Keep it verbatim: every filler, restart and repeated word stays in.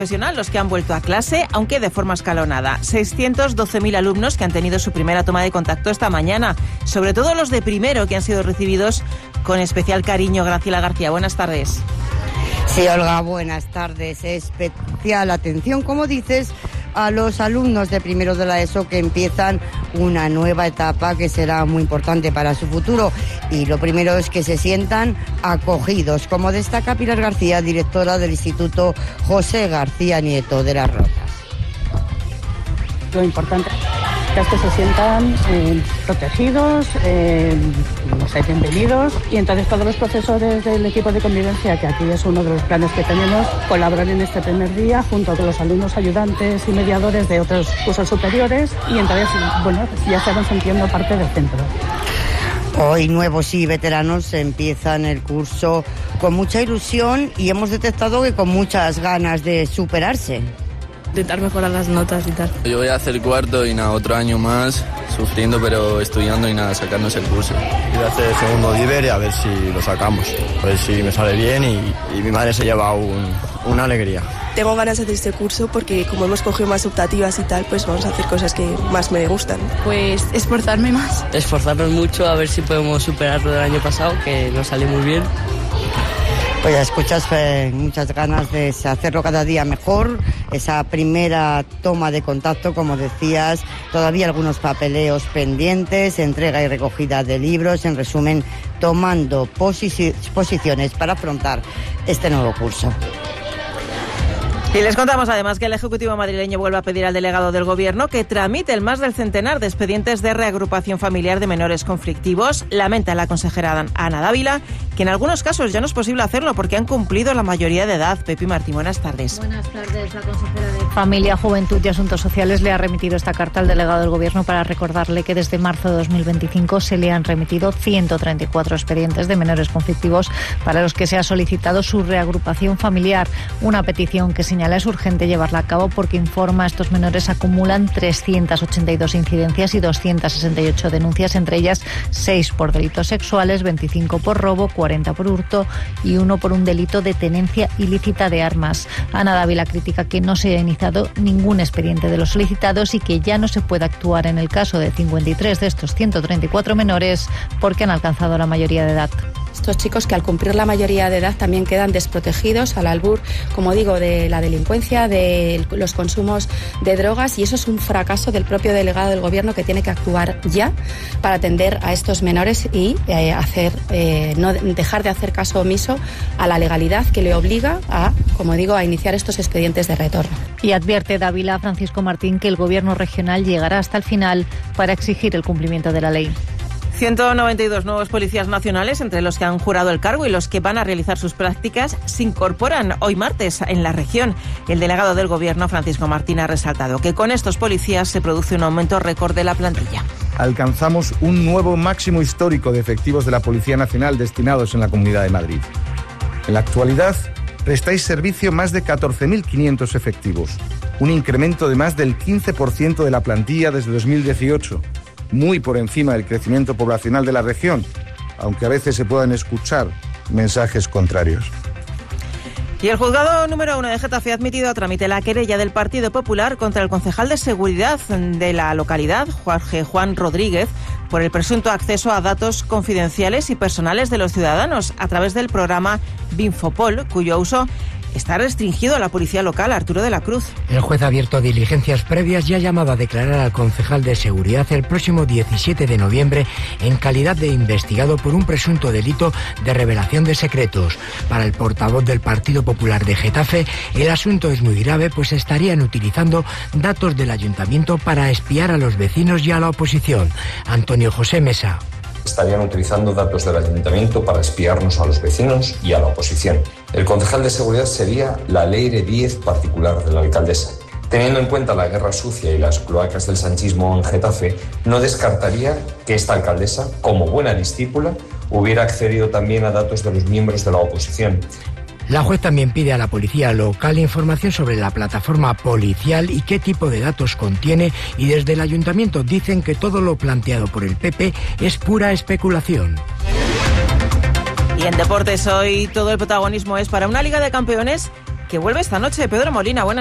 Profesional, los que han vuelto a clase, aunque de forma escalonada. seiscientos doce mil alumnos que han tenido su primera toma de contacto esta mañana, sobre todo los de primero, que han sido recibidos con especial cariño. Graciela García, buenas tardes. Sí, Olga, buenas tardes. Especial atención, como dices, a los alumnos de primero de la ESO que empiezan una nueva etapa que será muy importante para su futuro. Y lo primero es que se sientan acogidos, como destaca Pilar García, directora del Instituto José García Nieto de Las Rozas. Lo importante es que se sientan eh, protegidos, eh, no sé, bienvenidos, y entonces todos los profesores del equipo de convivencia, que aquí es uno de los planes que tenemos, colaboran en este primer día junto con los alumnos ayudantes y mediadores de otros cursos superiores, y entonces, bueno, ya se van sintiendo parte del centro. Hoy nuevos y veteranos empiezan el curso con mucha ilusión y hemos detectado que con muchas ganas de superarse. Intentar mejorar las notas y tal. Yo voy a hacer cuarto y nada, otro año más, sufriendo pero estudiando y nada, sacarnos el curso. Voy a hacer el segundo Diver y a ver si lo sacamos, a ver si me sale bien y, y mi madre se lleva un, una alegría. Tengo ganas de hacer este curso porque como hemos cogido más optativas y tal, pues vamos a hacer cosas que más me gustan. Pues esforzarme más. Esforzarnos mucho a ver si podemos superar lo del año pasado, que nos salió muy bien. Pues ya escuchas eh, muchas ganas de hacerlo cada día mejor. Esa primera toma de contacto, como decías, todavía algunos papeleos pendientes, entrega y recogida de libros, en resumen, tomando posi- posiciones para afrontar este nuevo curso. Y les contamos además que el Ejecutivo madrileño vuelve a pedir al delegado del Gobierno que tramite el más del centenar de expedientes de reagrupación familiar de menores conflictivos. Lamenta la consejera Ana Dávila que en algunos casos ya no es posible hacerlo porque han cumplido la mayoría de edad. Pepi Martín, buenas tardes. Buenas tardes. La consejera de Familia, Juventud y Asuntos Sociales le ha remitido esta carta al delegado del Gobierno para recordarle que desde marzo de dos mil veinticinco se le han remitido ciento treinta y cuatro expedientes de menores conflictivos para los que se ha solicitado su reagrupación familiar. Una petición que señala es urgente llevarla a cabo porque, informa, estos menores acumulan trescientas ochenta y dos incidencias y doscientas sesenta y ocho denuncias, entre ellas seis por delitos sexuales, veinticinco por robo, cuarenta por hurto y uno por un delito de tenencia ilícita de armas. Ana Dávila critica que no se haya iniciado ningún expediente de los solicitados y que ya no se puede actuar en el caso de cincuenta y tres de estos ciento treinta y cuatro menores porque han alcanzado la mayoría de edad. Estos chicos que al cumplir la mayoría de edad también quedan desprotegidos al albur, como digo, de la delincuencia, de los consumos de drogas, y eso es un fracaso del propio delegado del Gobierno que tiene que actuar ya para atender a estos menores y eh, hacer eh, no dejar de hacer caso omiso a la legalidad que le obliga a, como digo, a iniciar estos expedientes de retorno. Y advierte Dávila a Francisco Martín que el Gobierno regional llegará hasta el final para exigir el cumplimiento de la ley. ciento noventa y dos nuevos policías nacionales, entre los que han jurado el cargo y los que van a realizar sus prácticas, se incorporan hoy martes en la región. El delegado del Gobierno, Francisco Martín, ha resaltado que con estos policías se produce un aumento récord de la plantilla. Alcanzamos un nuevo máximo histórico de efectivos de la Policía Nacional destinados en la Comunidad de Madrid. En la actualidad, prestáis servicio más de catorce mil quinientos efectivos, un incremento de más del quince por ciento de la plantilla desde dos mil dieciocho. Muy por encima del crecimiento poblacional de la región, aunque a veces se puedan escuchar mensajes contrarios. Y el juzgado número uno de Getafe ha admitido a trámite la querella del Partido Popular contra el concejal de seguridad de la localidad, Jorge Juan Rodríguez, por el presunto acceso a datos confidenciales y personales de los ciudadanos a través del programa Binfopol, cuyo uso está restringido a la policía local. Arturo de la Cruz. El juez ha abierto diligencias previas y ha llamado a declarar al concejal de seguridad el próximo diecisiete de noviembre en calidad de investigado por un presunto delito de revelación de secretos. Para el portavoz del Partido Popular de Getafe, el asunto es muy grave, pues estarían utilizando datos del ayuntamiento para espiar a los vecinos y a la oposición. Antonio José Mesa. Estarían utilizando datos del ayuntamiento para espiarnos a los vecinos y a la oposición. El concejal de seguridad sería la Leire diez particular de la alcaldesa. Teniendo en cuenta la guerra sucia y las cloacas del sanchismo en Getafe, no descartaría que esta alcaldesa, como buena discípula, hubiera accedido también a datos de los miembros de la oposición. La juez también pide a la policía local información sobre la plataforma policial y qué tipo de datos contiene, y desde el ayuntamiento dicen que todo lo planteado por el P P es pura especulación. Y en deportes hoy todo el protagonismo es para una Liga de Campeones que vuelve esta noche. Pedro Molina, buenas